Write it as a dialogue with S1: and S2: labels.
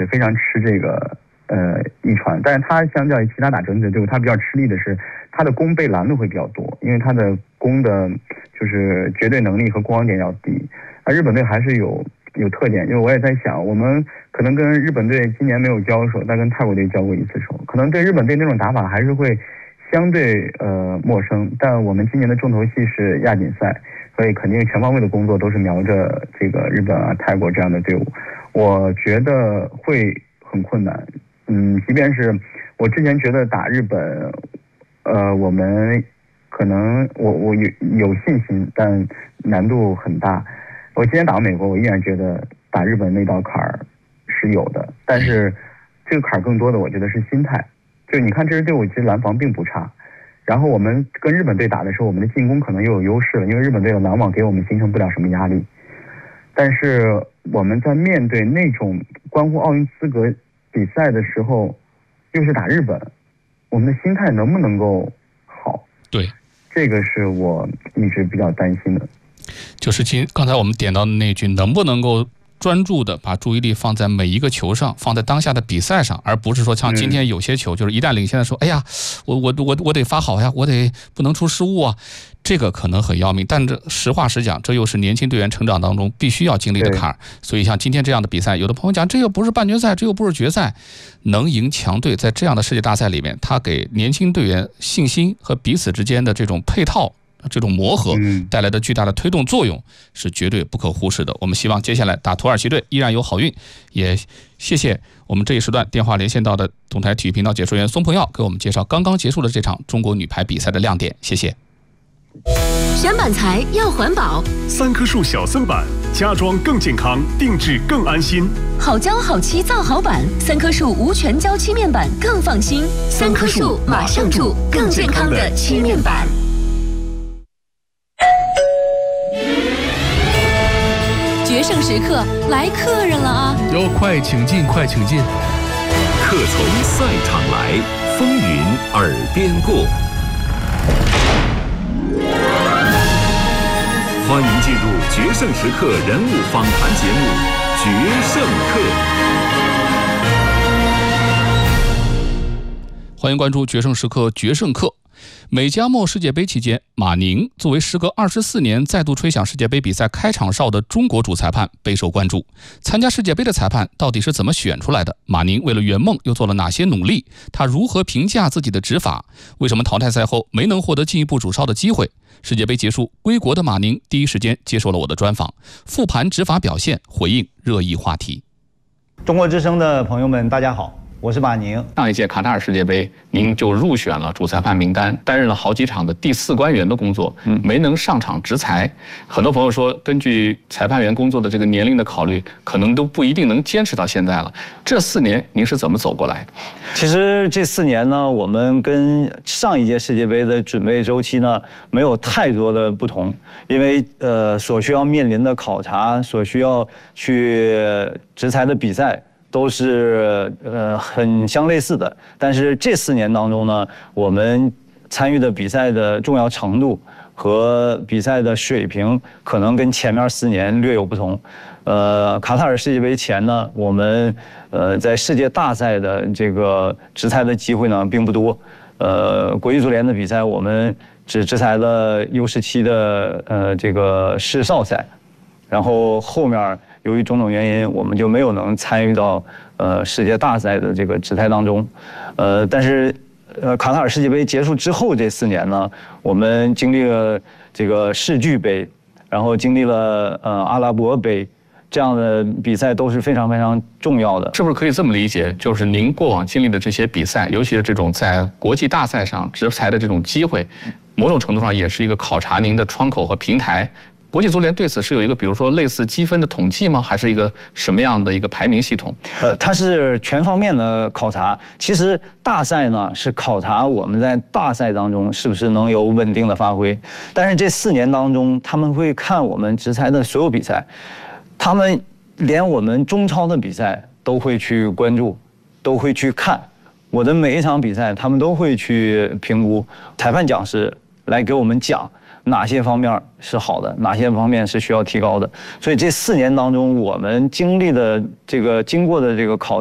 S1: 此非常吃这个一传，但是它相较于其他打折子的队伍，它比较吃力的是它的攻被拦的会比较多，因为它的攻的就是绝对能力和过网点要低。而日本队还是有特点，因为我也在想，我们可能跟日本队今年没有交手，但跟泰国队交过一次手，可能对日本队那种打法还是会相对陌生。但我们今年的重头戏是亚锦赛，所以肯定全方位的工作都是瞄着这个日本啊、泰国这样的队伍，我觉得会很困难。即便是我之前觉得打日本，我们可能我有信心，但难度很大。我今天打美国，我依然觉得打日本那道坎儿是有的，但是这个坎儿更多的我觉得是心态。就你看这支队伍其实拦防并不差，然后我们跟日本队打的时候，我们的进攻可能又有优势了，因为日本队的拦网给我们形成不了什么压力。但是我们在面对那种关乎奥运资格比赛的时候，又是打日本，我们的心态能不能够好？
S2: 对，
S1: 这个是我一直比较担心的。
S2: 就是刚才我们点到的那句，能不能够专注的把注意力放在每一个球上，放在当下的比赛上，而不是说像今天有些球，就是一旦领先的时候，哎呀，我得发好呀，我得不能出失误啊，这个可能很要命。但这实话实讲，这又是年轻队员成长当中必须要经历的坎儿。所以像今天这样的比赛，有的朋友讲，这又不是半决赛，这又不是决赛，能赢强队，在这样的世界大赛里面，他给年轻队员信心和彼此之间的这种配套。这种磨合带来的巨大的推动作用是绝对不可忽视的。我们希望接下来打土耳其队依然有好运，也谢谢我们这一时段电话连线到的总台体育频道解说员松鹏耀给我们介绍刚刚结束的这场中国女排比赛的亮点。谢谢。
S3: 选板材要环保
S4: ，3棵树小森板，家装更健康，定制更安心。
S3: 好胶好漆造好板，3棵树无全胶漆面板更放心。3棵树马上住更健康的漆面板。决胜时刻来客人了啊！
S5: 要快请进，快请进！
S6: 客从赛场来，风云耳边过。欢迎进入决胜时刻人物访谈节目《决胜客》。
S2: 欢迎关注《决胜时刻》决胜客。美加墨世界杯期间，马宁作为时隔24年再度吹响世界杯比赛开场哨的中国主裁判备受关注。参加世界杯的裁判到底是怎么选出来的？马宁为了圆梦又做了哪些努力？他如何评价自己的执法？为什么淘汰赛后没能获得进一步主哨的机会？世界杯结束归国的马宁第一时间接受了我的专访，复盘执法表现，回应热议话题。
S7: 中国之声的朋友们，大家好。我是马宁。
S2: 上一届卡塔尔世界杯，您就入选了主裁判名单，担任了好几场的第4官员的工作，没能上场执裁。很多朋友说，根据裁判员工作的这个年龄的考虑，可能都不一定能坚持到现在了。这4年您是怎么走过来的？
S7: 其实这4年呢，我们跟上一届世界杯的准备周期呢，没有太多的不同，因为所需要面临的考察，所需要去执裁的比赛。都是很相类似的，但是这4年当中呢，我们参与的比赛的重要程度和比赛的水平可能跟前面4年略有不同。卡塔尔世界杯前呢，我们在世界大赛的这个执裁的机会呢并不多。国际足联的比赛我们只执裁了 U17的这个世少赛，然后后面。由于种种原因，我们就没有能参与到世界大赛的这个执裁当中。但是卡塔尔世界杯结束之后这4年呢，我们经历了这个世俱杯，然后经历了阿拉伯杯，这样的比赛都是非常非常重要的。
S2: 是不是可以这么理解？就是您过往经历的这些比赛，尤其是这种在国际大赛上执裁的这种机会，某种程度上也是一个考察您的窗口和平台。国际足联对此是有一个，比如说类似积分的统计吗？还是一个什么样的一个排名系统？
S7: 它是全方面的考察。其实大赛呢是考察我们在大赛当中是不是能有稳定的发挥，但是这4年当中，他们会看我们执裁的所有比赛，他们连我们中超的比赛都会去关注，都会去看我的每一场比赛，他们都会去评估。裁判讲师来给我们讲。哪些方面是好的，哪些方面是需要提高的？所以这4年当中，我们经过的这个考